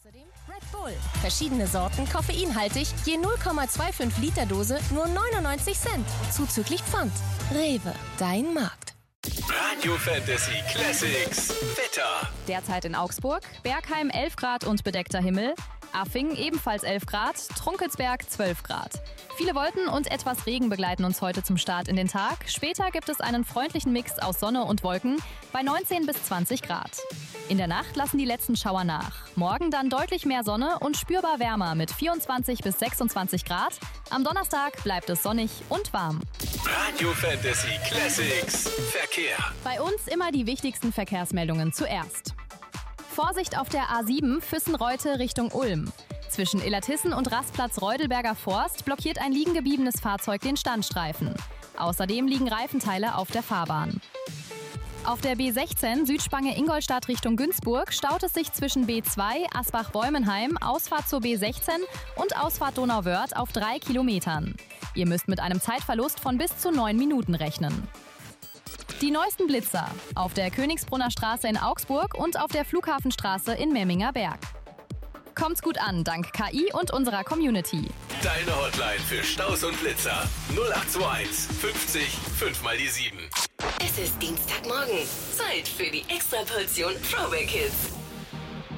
Außerdem Red Bull. Verschiedene Sorten, koffeinhaltig, je 0,25 Liter Dose, nur 99 Cent. Zuzüglich Pfand. Rewe, dein Markt. Radio Fantasy Classics Wetter. Derzeit in Augsburg, Bergheim 11 Grad und bedeckter Himmel, Affing ebenfalls 11 Grad, Trunkelsberg 12 Grad. Viele Wolken und etwas Regen begleiten uns heute zum Start in den Tag. Später gibt es einen freundlichen Mix aus Sonne und Wolken bei 19 bis 20 Grad. In der Nacht lassen die letzten Schauer nach. Morgen dann deutlich mehr Sonne und spürbar wärmer mit 24 bis 26 Grad. Am Donnerstag bleibt es sonnig und warm. Radio Fantasy Classics Verkehr. Bei uns immer die wichtigsten Verkehrsmeldungen zuerst. Vorsicht auf der A7 Füssen-Reute Richtung Ulm. Zwischen Illertissen und Rastplatz Reudelberger Forst blockiert ein liegen gebliebenes Fahrzeug den Standstreifen. Außerdem liegen Reifenteile auf der Fahrbahn. Auf der B16 Südspange Ingolstadt Richtung Günzburg staut es sich zwischen B2 Asbach-Bäumenheim, Ausfahrt zur B16 und Ausfahrt Donauwörth auf 3 Kilometern. Ihr müsst mit einem Zeitverlust von bis zu 9 Minuten rechnen. Die neuesten Blitzer auf der Königsbrunner Straße in Augsburg und auf der Flughafenstraße in Memminger Berg. Kommt's gut an, dank KI und unserer Community. Deine Hotline für Staus und Blitzer 0821 50 5 mal die 7. Es ist Dienstagmorgen. Zeit für die Extraportion Throwback Hits.